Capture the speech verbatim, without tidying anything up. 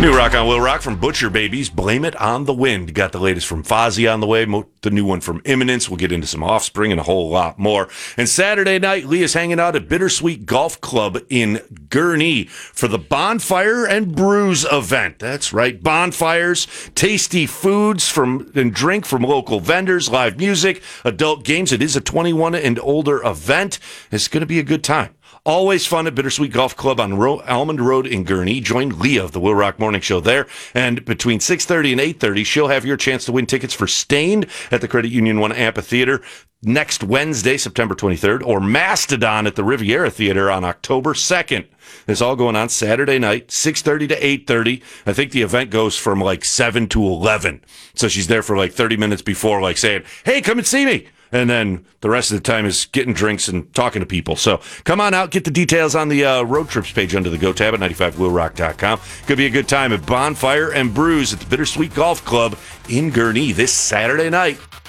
New rock on Will Rock from Butcher Babies. Blame It on the Wind. Got the latest from Fozzy on the way. Mo- the new one from Imminence. We'll get into some Offspring and a whole lot more. And Saturday night, Leah's hanging out at Bittersweet Golf Club in Gurnee for the Bonfire and Brews event. That's right. Bonfires, tasty foods from and drink from local vendors, live music, adult games. It is a twenty-one and older event. It's going to be a good time. Always fun at Bittersweet Golf Club on Ro- Almond Road in Gurnee. Join Leah of the Will Rock Morning Show there. And between six thirty and eight thirty, she'll have your chance to win tickets for Stained at the Credit Union One Amphitheater next Wednesday, September twenty-third, or Mastodon at the Riviera Theater on October second. It's all going on Saturday night, six thirty to eight thirty. I think the event goes from like seven to eleven. So she's there for like thirty minutes before, like saying, hey, come and see me. And then the rest of the time is getting drinks and talking to people. So come on out, get the details on the uh, road trips page under the Go tab at ninety-five will rock dot com. Could be a good time at Bonfire and Brews at the Bittersweet Golf Club in Gurnee this Saturday night.